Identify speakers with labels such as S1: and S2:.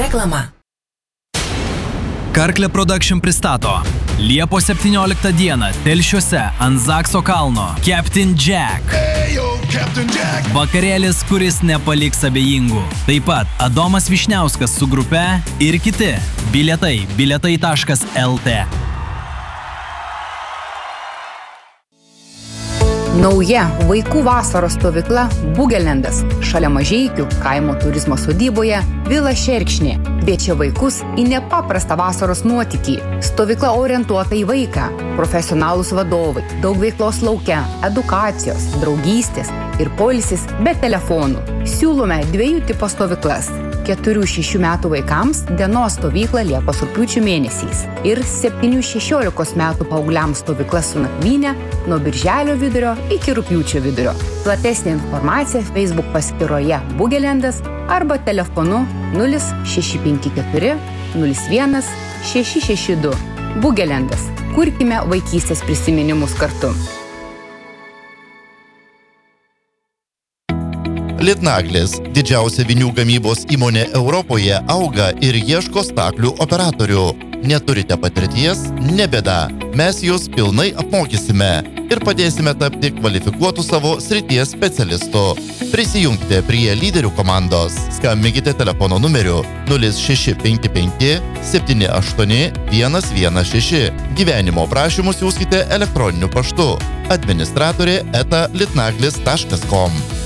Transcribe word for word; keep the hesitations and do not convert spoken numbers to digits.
S1: Reklama.
S2: Karklė Production pristato Liepos septynioliktą dieną Telšiuose ant Zakso kalno Captain Jack.
S3: Hey, yo, Captain Jack.
S2: Vakarėlis, kuris nepaliks abejingų. Taip pat Adomas Višniauskas su grupe ir kiti. Bilietai bilietai taškas el tė.
S4: Nauja vaikų vasaros stovykla Bugelendas šalia Mažeikių kaimo turizmo sodyboje Vila Šerkšnė kviečia vaikus į nepaprastą vasaros nuotykį. Stovykla orientuota į vaiką, profesionalūs vadovai, daug veiklos lauke, edukacijos, draugystės ir poilsis be telefonų. Siūlome dviejų tipo stovyklas. keturių šešių metų vaikams dienos stovykla Liepos rugpjūčio mėnesiais ir septynių šešiolikos metų paaugliams stovykla su nakvyne nuo birželio vidurio iki rugpjūčio vidurio. Platesnė informacija Facebook paskyroje Bugelendas arba telefonu nulis šeši penki keturi nulis vienas šeši šeši du. Bugelendas. Kurkime vaikystės prisiminimus kartu.
S3: Litnaglis, didžiausia vinių gamybos įmonė Europoje, auga ir ieško staklių operatorių. Neturite patirties? Nebėda. Mes jūs pilnai apmokysime ir padėsime tapti kvalifikuotų savo srities specialistų. Prisijungkite prie lyderių komandos. Skambinkite telefono numeriu nulis šeši penki penki septyni aštuoni vienas vienas šeši. Gyvenimo prašymus siųskite elektroniniu paštu administratorė eta litnaglis taškas kom.